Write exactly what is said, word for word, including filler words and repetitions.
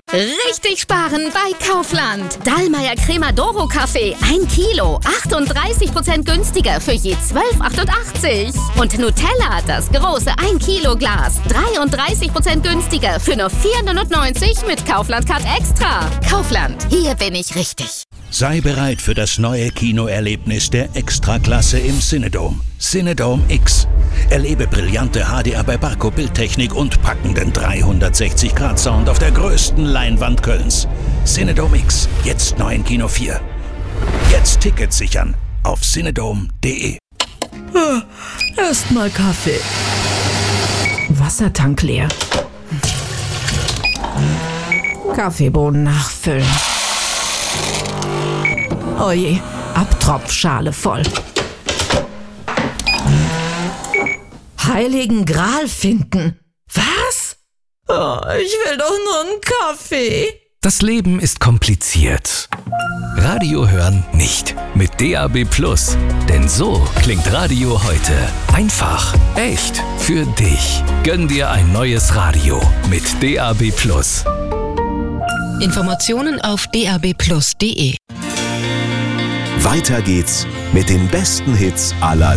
Richtig sparen bei Kaufland. Dallmayr Cremadoro Kaffee, ein Kilo, achtunddreißig Prozent günstiger für je zwölf Komma achtundachtzig. Und Nutella, das große ein Kilo Glas, dreiunddreißig Prozent günstiger für nur vier neunundneunzig mit Kaufland Card Extra. Kaufland, hier bin ich richtig. Sei bereit für das neue Kinoerlebnis der Extraklasse im Cinedome. Cinedome X. Erlebe brillante H D R bei Barco Bildtechnik und packenden dreihundertsechzig Grad Sound auf der größten Leinwand Kölns. Cinedome X, jetzt neu in Kino vier. Jetzt Tickets sichern auf cinedome punkt de. Erstmal Kaffee. Wassertank leer. Kaffeebohnen nachfüllen. Oje, Abtropfschale voll. Heiligen Gral finden. Was? Oh, ich will doch nur einen Kaffee. Das Leben ist kompliziert. Radio hören nicht. Mit D A B Plus. Denn so klingt Radio heute. Einfach, echt, für dich. Gönn dir ein neues Radio mit D A B Plus. Informationen auf d a b plus punkt de. Weiter geht's mit den besten Hits aller